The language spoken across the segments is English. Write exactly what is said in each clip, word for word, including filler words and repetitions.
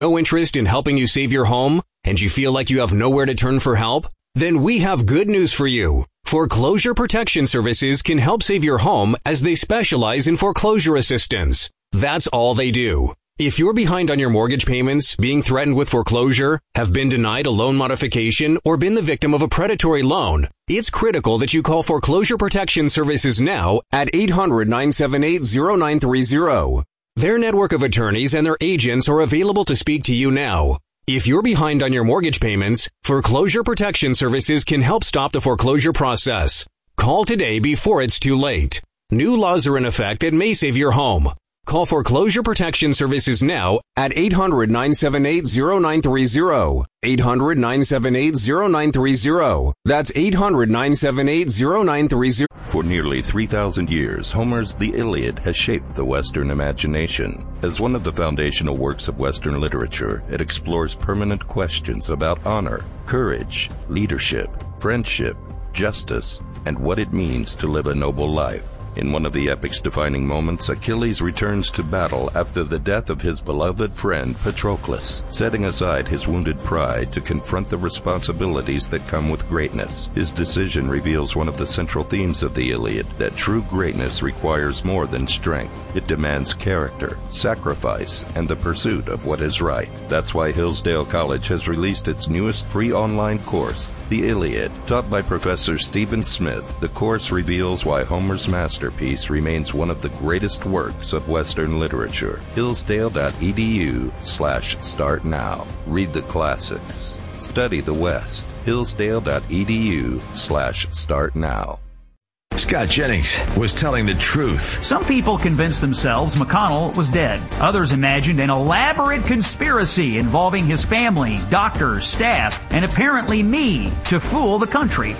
No interest in helping you save your home, and you feel like you have nowhere to turn for help? Then we have good news for you. Foreclosure Protection Services can help save your home as they specialize in foreclosure assistance. That's all they do. If you're behind on your mortgage payments, being threatened with foreclosure, have been denied a loan modification, or been the victim of a predatory loan, it's critical that you call Foreclosure Protection Services now at eight hundred, nine seven eight, zero nine three zero. Their network of attorneys and their agents are available to speak to you now. If you're behind on your mortgage payments, Foreclosure Protection Services can help stop the foreclosure process. Call today before it's too late. New laws are in effect that may save your home. Call Foreclosure Protection Services now at eight hundred, nine seven eight, zero nine three zero. eight hundred, nine seven eight, zero nine three zero. That's eight hundred, nine seven eight, zero nine three zero. For nearly three thousand years, Homer's The Iliad has shaped the Western imagination. As one of the foundational works of Western literature, it explores permanent questions about honor, courage, leadership, friendship, justice, and what it means to live a noble life. In one of the epic's defining moments, Achilles returns to battle after the death of his beloved friend Patroclus, setting aside his wounded pride to confront the responsibilities that come with greatness. His decision reveals one of the central themes of the Iliad, that true greatness requires more than strength. It demands character, sacrifice, and the pursuit of what is right. That's why Hillsdale College has released its newest free online course, The Iliad. Taught by Professor Stephen Smith, the course reveals why Homer's masterpiece remains one of the greatest works of Western literature. Hillsdale.edu slash start now. Read the classics. Study the West. Hillsdale.edu slash start now. Scott Jennings was telling the truth. Some people convinced themselves McConnell was dead. Others imagined an elaborate conspiracy involving his family, doctors, staff, and apparently me to fool the country.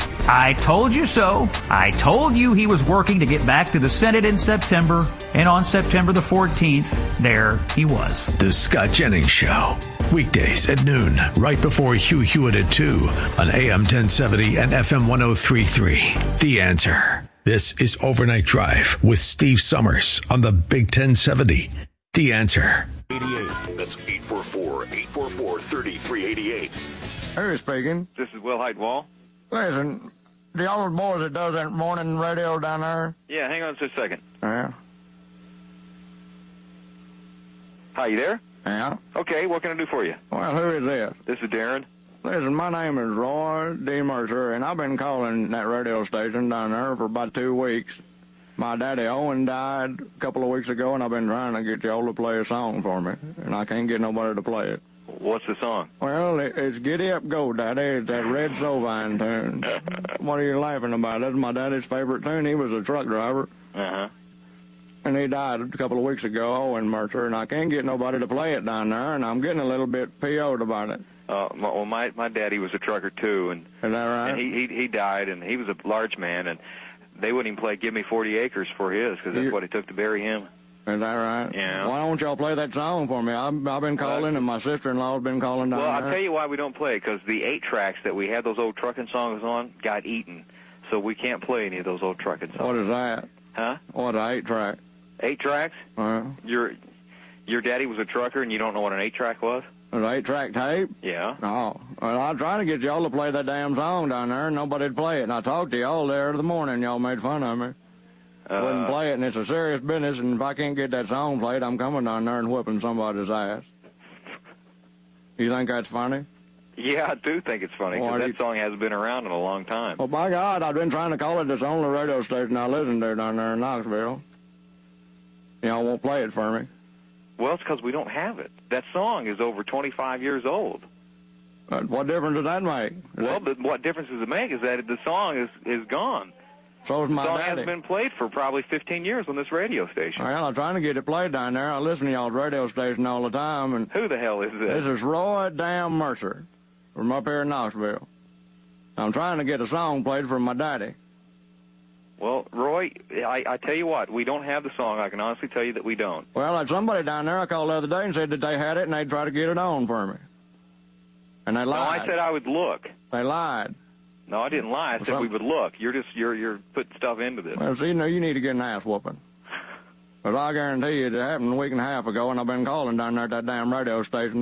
I told you so. I told you he was working to get back to the Senate in September, and on September the fourteenth, there he was. The Scott Jennings Show. Weekdays at noon, right before Hugh Hewitt at two on A M ten seventy and F M one oh three point three. The Answer. This is Overnight Drive with Steve Summers on the Big ten seventy. The Answer. eighty-eight. That's eight four four, eight four four, three three eight eight. Who's speaking? This is Will Heightwall. Listen, the old boys that does that morning radio down there? Yeah, hang on just a second. Yeah. Hi, you there? Yeah. Okay, what can I do for you? Well, who is this? This is Darren. Listen, my name is Roy D. Mercer, and I've been calling that radio station down there for about two weeks. My daddy Owen died a couple of weeks ago, and I've been trying to get y'all to play a song for me, and I can't get nobody to play it. What's the song? Well, it's Giddy Up Go, Daddy. It's that Red Sovine tune. What are you laughing about? That's my daddy's favorite tune. He was a truck driver. Uh-huh. And he died a couple of weeks ago, Owen Mercer, and I can't get nobody to play it down there, and I'm getting a little bit P O'd about it. Uh, well, my my daddy was a trucker, too. And, is that right? And he, he, he died, and he was a large man, and they wouldn't even play Give Me forty acres for his, because that's you, what it took to bury him. Is that right? Yeah. Why don't y'all play that song for me? I've, I've been calling, and my sister-in-law's been calling down well, there. Well, I'll tell you why we don't play it, because the eight tracks that we had those old trucking songs on got eaten, so we can't play any of those old trucking songs. What is that? Huh? What, an eight-track? Eight tracks? Uh, your your daddy was a trucker, and you don't know what an eight-track was? An eight-track tape? Yeah. Oh. Well, I'm trying to get y'all to play that damn song down there, and nobody'd play it. And I talked to y'all there the morning. Y'all made fun of me. Uh, Wouldn't play it, and it's a serious business, and if I can't get that song played, I'm coming down there and whipping somebody's ass. You think that's funny? Yeah, I do think it's funny, because that you... song hasn't been around in a long time. Well, by God, I've been trying to call it this only radio station I listen to down there in Knoxville. Y'all won't play it for me. Well, it's because we don't have it. That song is over twenty-five years old. Uh, what difference does that make? Is well, that... but what difference does it make is that the song is, is gone. So is my the song daddy. hasn't been played for probably fifteen years on this radio station. Well, I'm trying to get it played down there. I listen to y'all's radio station all the time. And who the hell is this? This is Roy Damn Mercer from up here in Knoxville. I'm trying to get a song played for my daddy. Well, Roy, I, I tell you what, we don't have the song. I can honestly tell you that we don't. Well, there's somebody down there I called the other day and said that they had it and they'd try to get it on for me. And they lied. No, I said I would look. They lied. No, I didn't lie. I said Some... we would look. You're just you're you're putting stuff into this. Well, see, no, you need to get an ass whooping. But I guarantee you it happened a week and a half ago, and I've been calling down there at that damn radio station